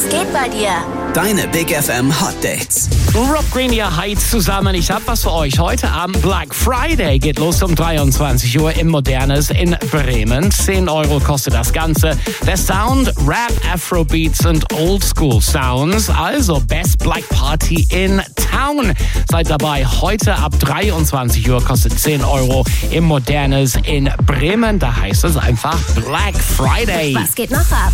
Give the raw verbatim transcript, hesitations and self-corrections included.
geht bei dir? Deine Big F M Hot Dates. Rob Green, ihr Heiz zusammen. Ich hab was für euch. Heute Abend Black Friday geht los um dreiundzwanzig Uhr im Modernes in Bremen. zehn Euro kostet das Ganze. Der Sound, Rap, Afrobeats und Oldschool Sounds. Also Best Black Party in Town. Seid dabei. Heute ab dreiundzwanzig Uhr kostet zehn Euro im Modernes in Bremen. Da heißt es einfach Black Friday. Was geht noch ab?